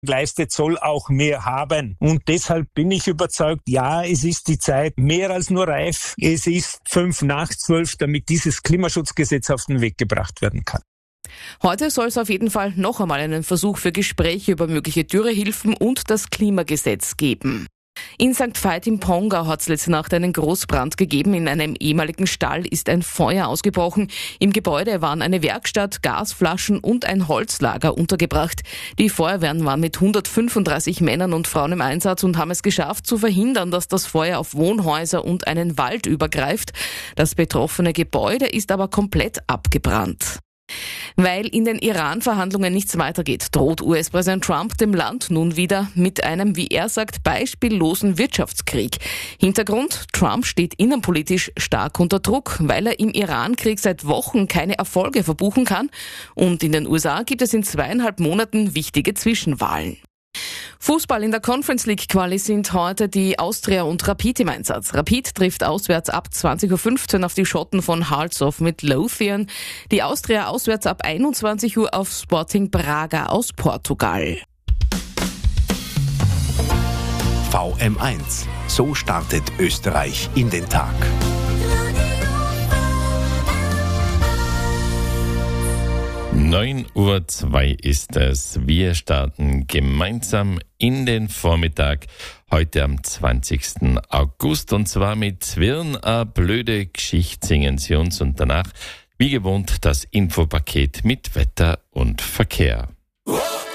leistet, soll auch mehr haben. Und deshalb bin ich überzeugt, ja, es ist die Zeit mehr als nur reif. Es ist 11:55, damit dieses Klimaschutzgesetz auf den Weg gebracht werden kann. Heute soll es auf jeden Fall noch einmal einen Versuch für Gespräche über mögliche Dürrehilfen und das Klimagesetz geben. In St. Veit im Pongau hat es letzte Nacht einen Großbrand gegeben. In einem ehemaligen Stall ist ein Feuer ausgebrochen. Im Gebäude waren eine Werkstatt, Gasflaschen und ein Holzlager untergebracht. Die Feuerwehren waren mit 135 Männern und Frauen im Einsatz und haben es geschafft zu verhindern, dass das Feuer auf Wohnhäuser und einen Wald übergreift. Das betroffene Gebäude ist aber komplett abgebrannt. Weil in den Iran-Verhandlungen nichts weitergeht, droht US-Präsident Trump dem Land nun wieder mit einem, wie er sagt, beispiellosen Wirtschaftskrieg. Hintergrund: Trump steht innenpolitisch stark unter Druck, weil er im Iran-Krieg seit Wochen keine Erfolge verbuchen kann. Und in den USA gibt es in 2,5 Monaten wichtige Zwischenwahlen. Fußball in der Conference League Quali sind heute die Austria und Rapid im Einsatz. Rapid trifft auswärts ab 20:15 Uhr auf die Schotten von Hearts of Midlothian. Die Austria auswärts ab 21 Uhr auf Sporting Braga aus Portugal. VM1. So startet Österreich in den Tag. 9:02 Uhr ist es. Wir starten gemeinsam in den Vormittag heute am 20. August und zwar mit Wirren a blöde Geschichte singen Sie uns und danach wie gewohnt das Infopaket mit Wetter und Verkehr.